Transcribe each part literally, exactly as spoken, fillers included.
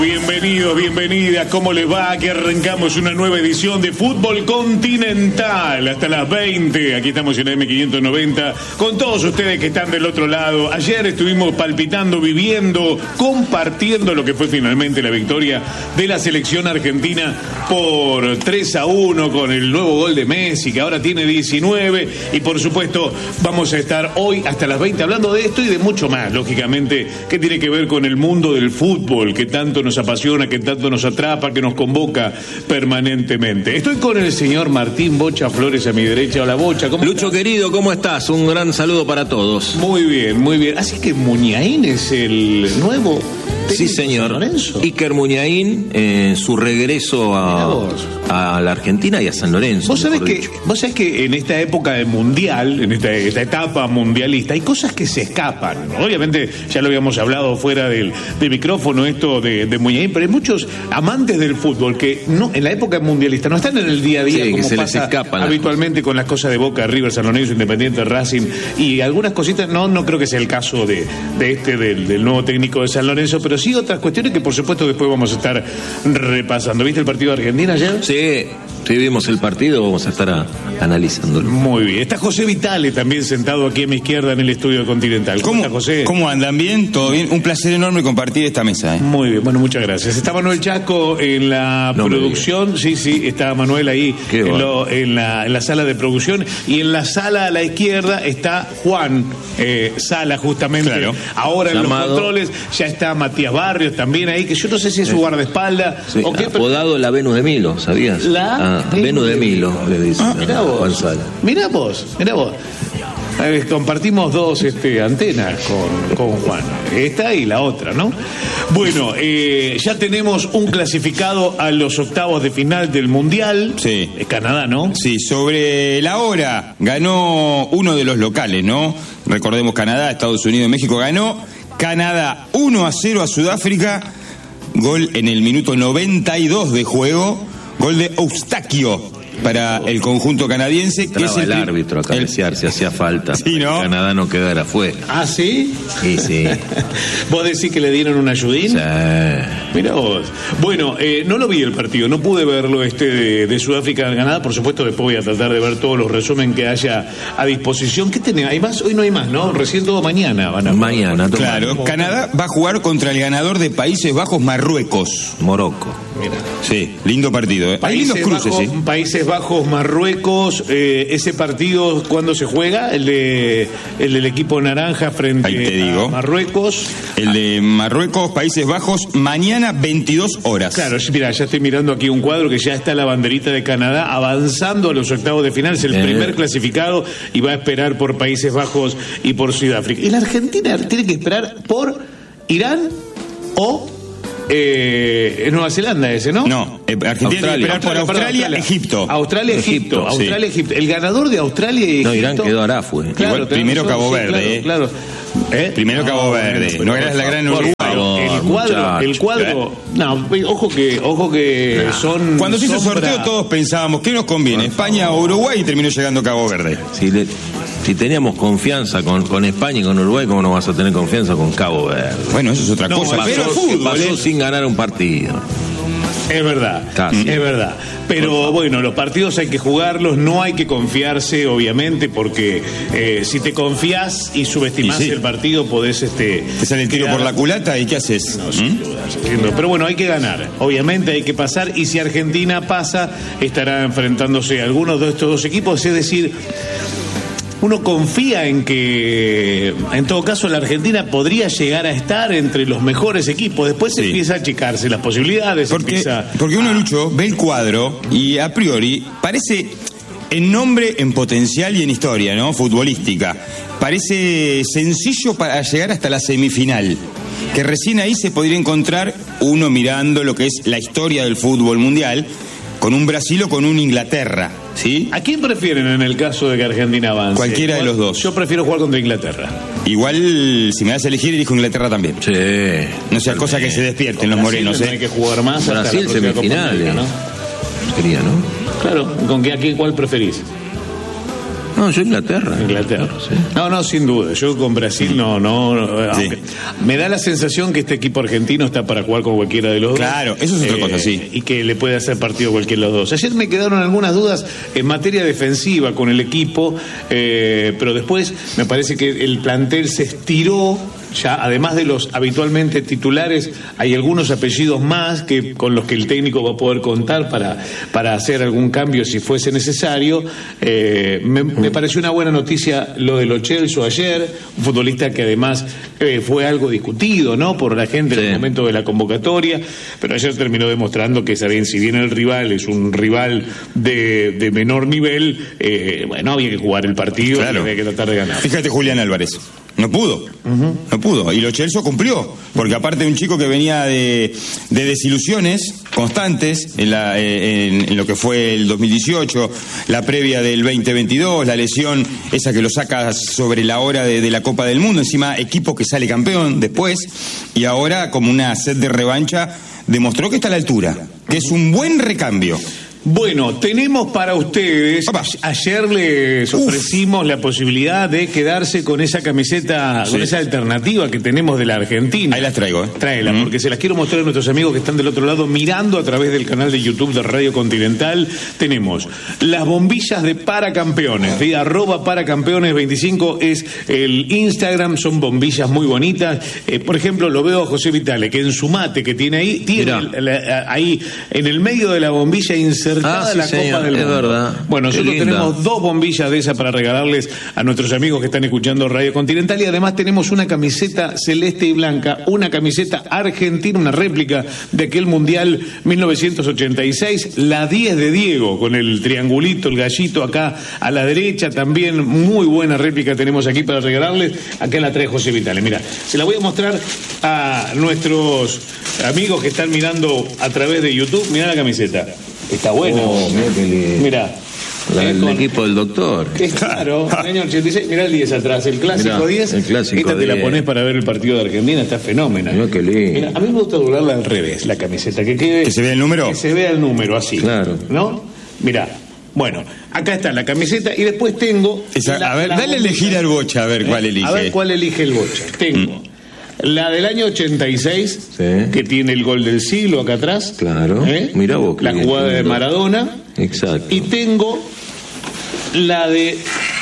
Bienvenidos, bienvenidas, ¿cómo les va? Aquí arrancamos una nueva edición de Fútbol Continental hasta las veinte. Aquí estamos en M quinientos noventa con todos ustedes que están del otro lado. Ayer estuvimos palpitando, viviendo, compartiendo lo que fue finalmente la victoria de la selección argentina por tres a uno con el nuevo gol de Messi, que ahora tiene diecinueve. Y por supuesto vamos a estar hoy hasta las veinte hablando de esto y de mucho más, lógicamente, que tiene que ver con el mundo del fútbol, que tanto nos apasiona, que tanto nos atrapa, que nos convoca permanentemente. Estoy con el señor Martín Bocha Flores a mi derecha. Hola, Bocha, ¿cómo Lucho estás? querido, ¿cómo estás? Un gran saludo para todos. Muy bien, muy bien. Así que Muñain es el nuevo técnico. Sí, señor. De San Lorenzo. Iker Muñain, eh, su regreso a, a la Argentina y a San Lorenzo. Vos sabés que, vos sabés que en esta época de mundial, en esta, esta etapa mundialista, hay cosas que se escapan. Obviamente, ya lo habíamos hablado fuera del, del micrófono, esto de, de Muñain, pero hay muchos amantes del fútbol que no, en la época mundialista no están en el día a día, sí, como se pasa les escapan habitualmente las con las cosas de Boca, River, San Lorenzo, Independiente, Racing y algunas cositas. No, no creo que sea el caso de, de este del, del nuevo técnico de San Lorenzo, pero sí otras cuestiones que por supuesto después vamos a estar repasando. ¿Viste el partido de Argentina ayer? Sí, sí vimos el partido, vamos a estar a, analizándolo. Muy bien. Está José Vitale también sentado aquí a mi izquierda en el estudio Continental. ¿Cómo, ¿Cómo está, José? ¿Cómo andan? ¿Bien? ¿Todo bien? Un placer enorme compartir esta mesa. ¿eh? Muy bien, bueno, muchas gracias. Está Manuel Chasco en la no producción. Sí, sí, está Manuel ahí en, bueno. lo, en, la, en la sala de producción. Y en la sala a la izquierda está Juan eh, Sala, justamente. Claro. Ahora en Llamado. los controles ya está Matías Barrios también ahí, que yo no sé si es su guardaespaldas Sí, o qué. apodado la Venus de Milo, ¿sabías? La ah, Venus de Milo, le dicen. Ah, mirá a vos. Juan Sala. Mirá vos, mirá vos. Eh, compartimos dos este, antenas con, con Juan. Esta y la otra, ¿no? Bueno, eh, ya tenemos un clasificado a los octavos de final del Mundial. Sí. Es Canadá, ¿no? Sí, sobre la hora ganó uno de los locales, ¿no? Recordemos Canadá, Estados Unidos, México. Ganó Canadá uno a cero a Sudáfrica. Gol en el minuto noventa y dos de juego. Gol de Eustaquio para el conjunto canadiense. Que Entraba es el árbitro a cabecear si hacía falta. Sí, ¿no? Para que Canadá no quedara afuera. ¿Ah, sí? Sí, sí. ¿Vos decís que le dieron un ayudín? Sí. Mirá vos. Bueno, eh, no lo vi el partido, no pude verlo este de, de Sudáfrica al Canadá. Por supuesto, después voy a tratar de ver todos los resúmenes que haya a disposición. ¿Qué tenés? ¿Hay más? Hoy no hay más, ¿no? Recién todo mañana van a jugar. Mañana, toma. Claro, Canadá va a jugar contra el ganador de Países Bajos, Marruecos. Morocco. Mira. Sí, lindo partido. ¿eh? Hay lindos Países cruces, Bajos, ¿sí? Países Bajos, Marruecos, eh, ese partido, ¿cuándo se juega? El de el del equipo naranja frente Ahí te digo. a Marruecos. El de Marruecos, Países Bajos, mañana veintidós horas. Claro, sí, mira, ya estoy mirando aquí un cuadro que ya está la banderita de Canadá avanzando a los octavos de final, es el Bien. primer clasificado y va a esperar por Países Bajos y por Sudáfrica. Y la Argentina tiene que esperar por Irán o eh, Nueva Zelanda ese, ¿no? No, eh, Argentina tiene que Australia. esperar por Perdón, Australia, Egipto. Australia, Egipto. Egipto, sí. Australia, Egipto. El ganador de Australia y Egipto. No, Irán quedó Arafue. Claro, Igual, tenés primero razón, Cabo sí, Verde, claro, ¿eh? claro. ¿Eh? Primero Cabo Verde. bueno, No por eras la gran favor, Uruguay. El cuadro, muchacho. el cuadro. No, ojo que, ojo que son. Cuando se hizo el sombra. sorteo todos pensábamos, ¿qué nos conviene? ¿España o Uruguay? Y terminó llegando Cabo Verde. Si, le- si teníamos confianza con, con España y con Uruguay, ¿cómo no vas a tener confianza con Cabo Verde? Bueno, eso es otra No, cosa. pasó- Pero el fútbol, pasó ¿eh? sin ganar un partido. Es verdad, Casi. es verdad. Pero bueno, los partidos hay que jugarlos, no hay que confiarse, obviamente, porque eh, si te confías y subestimás Y sí. el partido, podés este. Te sale el tiro quedar- por la culata y ¿qué haces? No, sin ¿Mm? duda, entiendo. Pero bueno, hay que ganar. Obviamente hay que pasar. Y si Argentina pasa, estará enfrentándose a algunos de estos dos equipos. Es decir, uno confía en que, en todo caso, la Argentina podría llegar a estar entre los mejores equipos. Después Sí. empieza a achicarse las posibilidades. Porque, empieza porque uno, a- Lucho, ve el cuadro y a priori parece en nombre, en potencial y en historia, ¿no? Futbolística. Parece sencillo para llegar hasta la semifinal. Que recién ahí se podría encontrar uno mirando lo que es la historia del fútbol mundial con un Brasil o con un Inglaterra, ¿sí? ¿A quién prefieren en el caso de que Argentina avance? Cualquiera de los dos. Yo prefiero jugar contra Inglaterra. Igual, si me das a elegir, elijo Inglaterra también. Sí. No sea cosa que se despierten los Brasil morenos, no hay ¿eh? que jugar más hasta Brasil, la próxima Copa semifinales. América, ¿no? Quería, ¿no? Claro, ¿con qué, a quién, cuál preferís? No, yo Inglaterra. Inglaterra. Sí. No, no, sin duda. Yo con Brasil no, no. no Sí. Me da la sensación que este equipo argentino está para jugar con cualquiera de los Claro, dos. eso es otra cosa, sí. Y que le puede hacer partido cualquiera de los dos. Ayer me quedaron algunas dudas en materia defensiva con el equipo, eh, pero después me parece que el plantel se estiró. Ya, además de los habitualmente titulares, hay algunos apellidos más que con los que el técnico va a poder contar para, para hacer algún cambio si fuese necesario. Eh, me, me pareció una buena noticia lo de Lo Celso ayer, un futbolista que además eh, fue algo discutido, ¿no?, por la gente en Sí. el momento de la convocatoria, pero ayer terminó demostrando que, saben, si bien el rival es un rival de, de menor nivel, eh, bueno, había que jugar el partido, Claro. y había que tratar de ganar. Fíjate Julián Álvarez. No pudo, uh-huh. no pudo. Y Lo Celso cumplió, porque aparte de un chico que venía de, de desilusiones constantes en, la, en, en lo que fue el dos mil dieciocho, la previa del veinte veintidós, la lesión esa que lo saca sobre la hora de, de la Copa del Mundo, encima equipo que sale campeón después, y ahora como una sed de revancha demostró que está a la altura, que es un buen recambio. Bueno, tenemos para ustedes, Opa. ayer les ofrecimos Uf. la posibilidad de quedarse con esa camiseta, sí. con esa alternativa que tenemos de la Argentina. Ahí las traigo, ¿eh? Tráela, mm. porque se las quiero mostrar a nuestros amigos que están del otro lado mirando a través del canal de YouTube de Radio Continental. Tenemos las bombillas de Paracampeones, de arroba Paracampeones veinticinco es el Instagram, son bombillas muy bonitas. Eh, por ejemplo, lo veo a José Vitale, que en su mate que tiene ahí, tiene el, la, ahí en el medio de la bombilla insertada Ah, sí, la señor, Copa del es Mundo. verdad. Bueno, Qué nosotros linda. tenemos dos bombillas de esas para regalarles a nuestros amigos que están escuchando Radio Continental, y además tenemos una camiseta celeste y blanca, una camiseta argentina, una réplica de aquel Mundial mil novecientos ochenta y seis, la diez de Diego, con el triangulito, el gallito acá a la derecha, también muy buena réplica tenemos aquí para regalarles. Acá la trae José Vitale, mira, se la voy a mostrar a nuestros amigos que están mirando a través de YouTube. Mirá la camiseta. Está bueno. Oh, mirá qué lindo. Mirá. La, eh, el con, equipo del doctor. Es claro, el año ochenta y seis, mirá el diez atrás, el clásico Mirá, diez. el clásico Esta te la diez. pones para ver el partido de Argentina, está fenómena. Mirá qué lindo. Mirá, a mí me gusta doblarla al revés, la camiseta, que quede. ¿Que se vea el número? Que se vea el número, así. Claro. ¿No? Mirá. Bueno, acá está la camiseta y después tengo. Esa, la, a ver, la dale a elegir al Bocha, a ver cuál elige. A ver cuál elige el Bocha. Tengo. Mm. La del año ochenta y seis, sí. que tiene el gol del siglo acá atrás. Claro. ¿Eh? Mirá vos. La jugada de Maradona. Exacto. Y tengo la de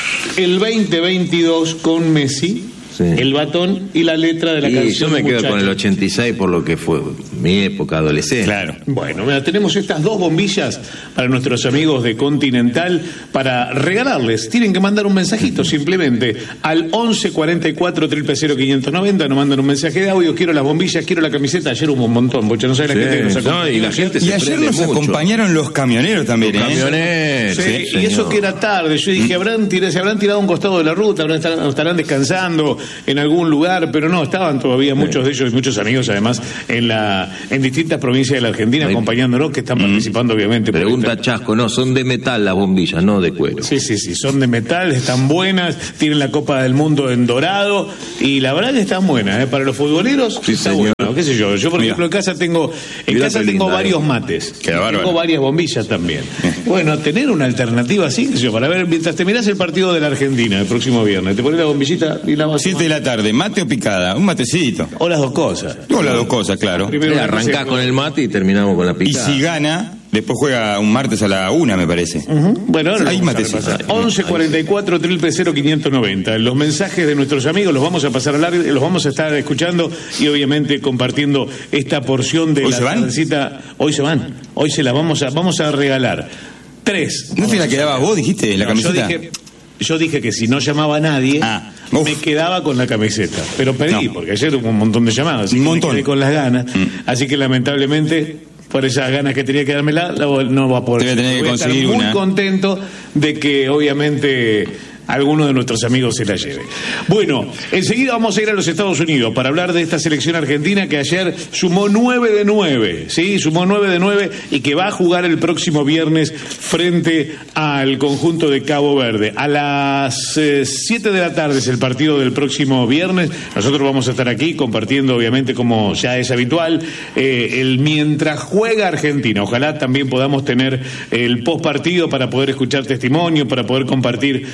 el veinte veintidós con Messi, sí. el batón y la letra de la y canción. Yo me quedo muchacho. con el ochenta y seis por lo que fue mi época adolescente. Claro. Bueno, mira, tenemos estas dos bombillas para nuestros amigos de Continental para regalarles. Tienen que mandar un mensajito simplemente al once cuarenta y cuatro cero cero quinientos noventa. Nos mandan un mensaje de audio. Quiero las bombillas, quiero la camiseta. Ayer hubo un montón, Bocha, no sabes la Sí, gente que nos acompañó. no, y la gente Y se ayer prende nos mucho. acompañaron los camioneros también, Los ¿eh? camioneros. Sí, Sí, y eso señor. que era tarde, yo dije, habrán tirado, se habrán tirado a un costado de la ruta, habrán estar- estarán descansando en algún lugar, pero no, estaban todavía muchos de ellos y muchos amigos además en la en distintas provincias de la Argentina Ahí. acompañándonos, que están participando obviamente. por Pregunta esta- Chasco, no, son de metal las bombillas, no de cuero. Sí, sí, sí, son de metal, están buenas, tienen la Copa del Mundo en dorado y la verdad que están buenas, ¿eh? Para los futboleros Sí, está señor. bueno, qué sé yo. Yo por Mira. ejemplo en casa tengo en Mirá casa qué tengo linda, varios eh. mates, Qué bárbaro. tengo varias bombillas también. Bueno, tener una alternativa así, qué sé yo, para ver mientras te mirás el partido de la Argentina el próximo viernes, te pones la bombillita y la vas Siete de la tarde, mate o picada, un matecito. o las dos cosas. O las dos cosas, claro. Primero Eh, una arrancás cosa- con el mate y terminamos con la Y picada. si gana, después juega un martes a la una, me parece. Ujú. Bueno, ahora lo Hay vamos a matecito. repasar. once cuarenta y cuatro cero cero quinientos noventa. Los mensajes de nuestros amigos los vamos a pasar al aire, los vamos a estar escuchando y obviamente compartiendo esta porción de ¿Hoy la se van? tardecita. Hoy se van. Hoy se las vamos a vamos a regalar. Tres. ¿No te la quedabas vos, dijiste, la No, yo camiseta? dije, yo dije que si no llamaba a nadie, Ah, me uf. quedaba con la camiseta. Pero pedí, No. porque ayer hubo un montón de llamadas, así Un que montón. me quedé con las ganas. Mm. Así que lamentablemente, por esas ganas que tenía que dármela, la vo- no va a poder. Te voy a tener que Voy a estar conseguir muy una. contento de que obviamente alguno de nuestros amigos se la lleve. Bueno, enseguida vamos a ir a los Estados Unidos para hablar de esta selección argentina que ayer sumó nueve de nueve, ¿sí? Sumó nueve de nueve y que va a jugar el próximo viernes frente al conjunto de Cabo Verde. A las eh, siete de la tarde es el partido del próximo viernes. Nosotros vamos a estar aquí compartiendo, obviamente, como ya es habitual, eh, el mientras juega Argentina. Ojalá también podamos tener el post partido para poder escuchar testimonio, para poder compartir, obviamente,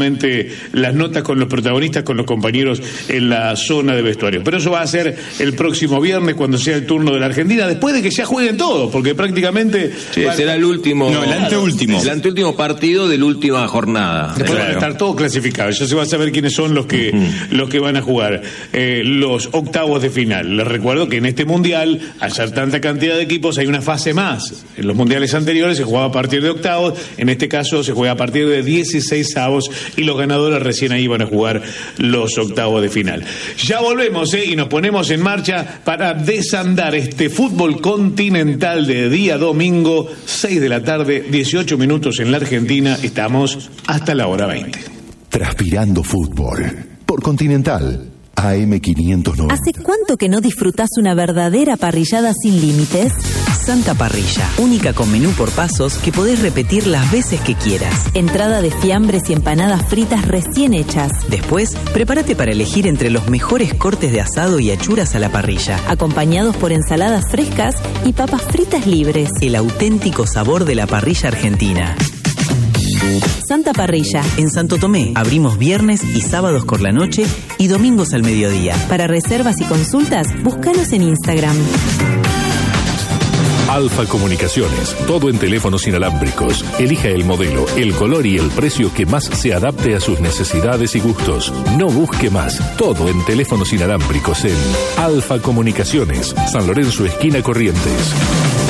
justamente las notas con los protagonistas, con los compañeros en la zona de vestuario. Pero eso va a ser el próximo viernes cuando sea el turno de la Argentina, después de que ya jueguen todos, porque prácticamente... Sí, será el último... No, el anteúltimo. El anteúltimo partido de la última jornada. Después claro. van a estar todos clasificados, ya se va a saber quiénes son los que, uh-huh. los que van a jugar eh, los octavos de final. Les recuerdo que en este mundial, al ser tanta cantidad de equipos, hay una fase más. En los mundiales anteriores se jugaba a partir de octavos, en este caso se juega a partir de dieciseisavos y los ganadores recién ahí van a jugar los octavos de final. Ya volvemos eh, y nos ponemos en marcha para desandar este fútbol continental de día domingo, seis de la tarde, dieciocho minutos en la Argentina. Estamos hasta la hora veinte. Transpirando fútbol por Continental A M quinientos noventa. ¿Hace cuánto que no disfrutás una verdadera parrillada sin límites? Santa Parrilla, única con menú por pasos que podés repetir las veces que quieras. Entrada de fiambres y empanadas fritas recién hechas. Después, prepárate para elegir entre los mejores cortes de asado y achuras a la parrilla, acompañados por ensaladas frescas y papas fritas libres. El auténtico sabor de la parrilla argentina. Santa Parrilla. En Santo Tomé abrimos viernes y sábados por la noche y domingos al mediodía. Para reservas y consultas, búscanos en Instagram. Alfa Comunicaciones, todo en teléfonos inalámbricos. Elija el modelo, el color y el precio que más se adapte a sus necesidades y gustos. No busque más, todo en teléfonos inalámbricos en Alfa Comunicaciones, San Lorenzo, esquina Corrientes.